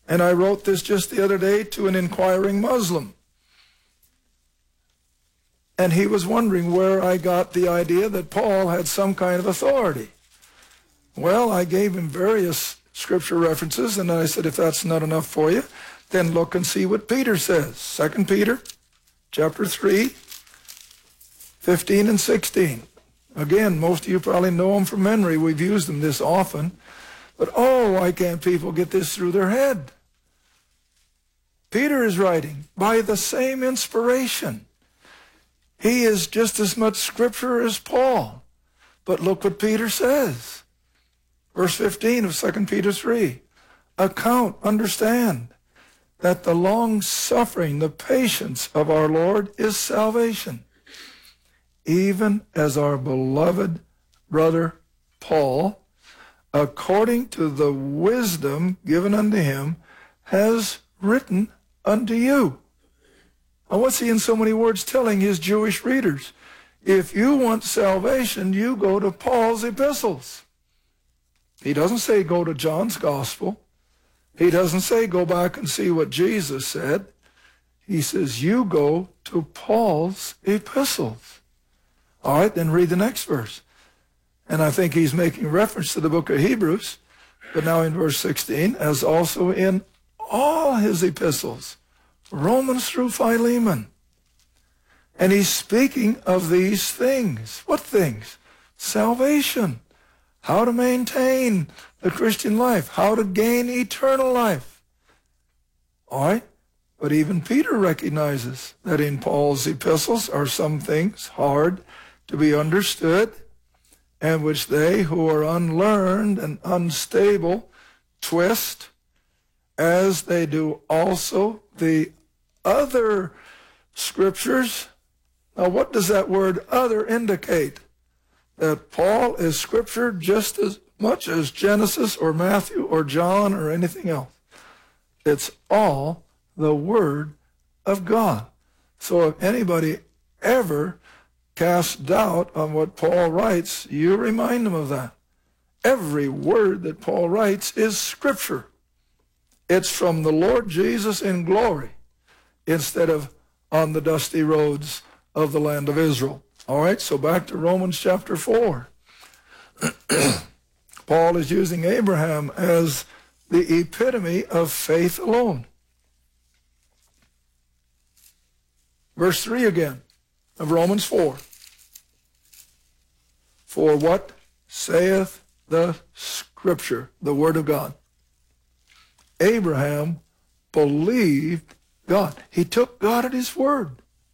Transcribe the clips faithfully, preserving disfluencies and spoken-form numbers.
And I wrote this just the other day to an inquiring Muslim. And he was wondering where I got the idea that Paul had some kind of authority. Well, I gave him various scripture references, and I said, if that's not enough for you, then look and see what Peter says. Second Peter, chapter three, fifteen and sixteen. Again, most of you probably know them from memory. We've used them this often. But oh, why can't people get this through their head? Peter is writing by the same inspiration. He is just as much scripture as Paul. But look what Peter says. Verse fifteen of Second Peter three. Account, understand, that the long-suffering, the patience of our Lord is salvation. Even as our beloved brother Paul, according to the wisdom given unto him, has written unto you. Now, what's he in so many words telling his Jewish readers? If you want salvation, you go to Paul's epistles. He doesn't say go to John's gospel. He doesn't say go back and see what Jesus said. He says you go to Paul's epistles. All right, then read the next verse. And I think he's making reference to the book of Hebrews, but now in verse sixteen, as also in all his epistles, Romans through Philemon. And he's speaking of these things. What things? Salvation. How to maintain the Christian life. How to gain eternal life. All right? But even Peter recognizes that in Paul's epistles are some things hard to be understood, and which they who are unlearned and unstable twist, as they do also the other scriptures. Now, what does that word other indicate? That Paul is scripture just as much as Genesis or Matthew or John or anything else. It's all the Word of God. So if anybody ever casts doubt on what Paul writes, you remind them of that. Every word that Paul writes is scripture. It's from the Lord Jesus in glory instead of on the dusty roads of the land of Israel. All right, so back to Romans chapter four. Paul is using Abraham as the epitome of faith alone. Verse three again of Romans four. For what saith the Scripture, the Word of God? Abraham believed God. He took God at his word.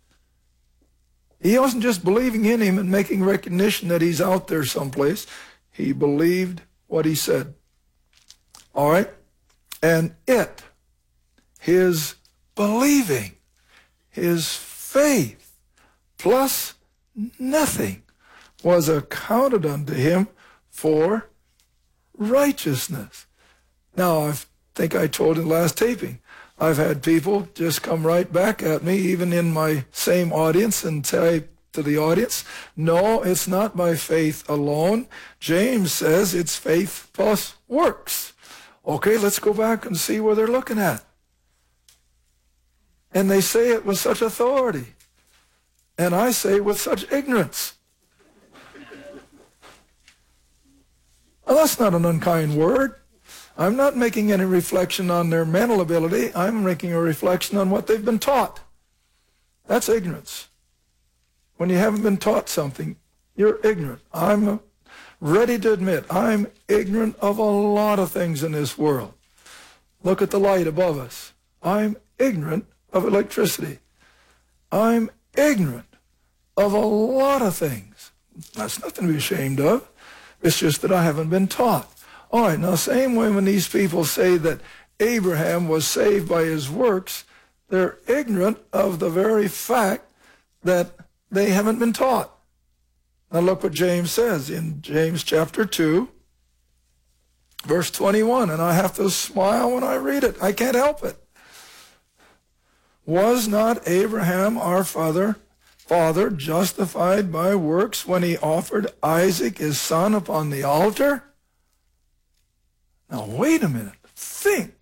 He wasn't just believing in him and making recognition that he's out there someplace. He believed what he said. All right? And it, his believing, his faith, plus nothing, was accounted unto him for righteousness. Now, I think I told in the last taping, I've had people just come right back at me, even in my same audience, and say to the audience, no, it's not by faith alone. James says it's faith plus works. Okay, let's go back and see where they're looking at. And they say it with such authority. And I say with such ignorance. Well, that's not an unkind word. I'm not making any reflection on their mental ability. I'm making a reflection on what they've been taught. That's ignorance. When you haven't been taught something, you're ignorant. I'm ready to admit I'm ignorant of a lot of things in this world. Look at the light above us. I'm ignorant of electricity. I'm ignorant of a lot of things. That's nothing to be ashamed of. It's just that I haven't been taught. All right, now same way when these people say that Abraham was saved by his works, they're ignorant of the very fact that they haven't been taught. Now look what James says in James chapter two, verse twenty-one, and I have to smile when I read it. I can't help it. Was not Abraham our father, father justified by works when he offered Isaac his son upon the altar? Now, wait a minute. Think.